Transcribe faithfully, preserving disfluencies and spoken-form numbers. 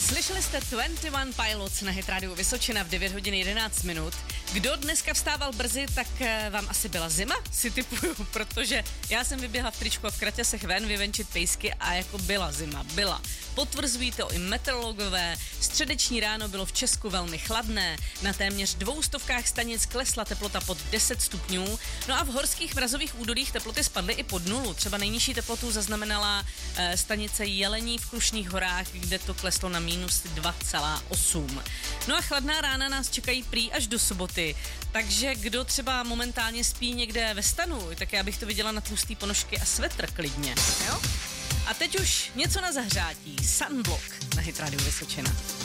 Slyšeli jste dvacet jedna Pilots na Hit Radio Vysočina v devět hodin jedenáct minut. Kdo dneska vstával brzy, tak vám asi byla zima, si typuju, protože já jsem vyběhla v tričku a v kraťasech ven vyvenčit pejsky a jako byla zima, byla. Potvrzují to i meteorologové, středeční ráno bylo v Česku velmi chladné, na téměř dvoustovkách stanic klesla teplota pod deset stupňů, no a v horských mrazových údolích teploty spadly i pod nulu. Třeba nejnižší teplotu zaznamenala e, stanice Jelení v Krušných horách, kde to kleslo na minus dva celá osm. No a chladná rána nás čekají prý až do soboty, takže kdo třeba momentálně spí někde ve stanu, tak já bych to viděla na tlustý ponožky a svetr klidně, jo? A teď už něco na zahřátí. Sunblock na Hit Radio Vysočina.